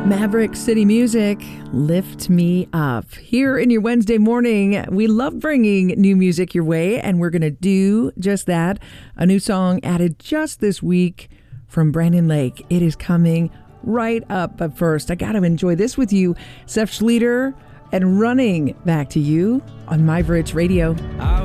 Maverick City Music, Lift Me Up. Here in your Wednesday morning, we love bringing new music your way, and we're going to do just that. A new song added just this week from Brandon Lake. It is coming right up. But first, I got to enjoy this with you. Seth Schleter and Running Back to You on My Bridge Radio.